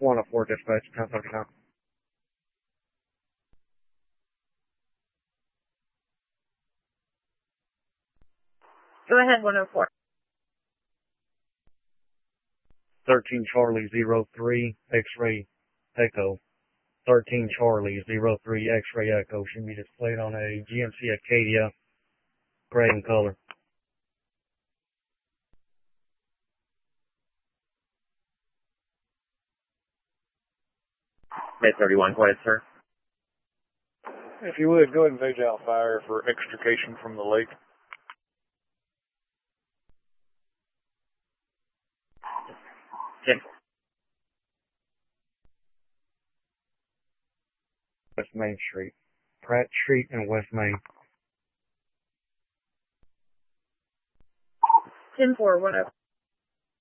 104 dispatch, 1039. Go ahead, 104. 13 Charlie 03 X-ray Echo. 13 Charlie 03 X-ray Echo should be displayed on a GMC Acadia, gray in color. May 31, go ahead, sir. If you would, go ahead and page out fire for extrication from the lake. Okay. West Main Street. Pratt Street and West Main. 10-4, 104.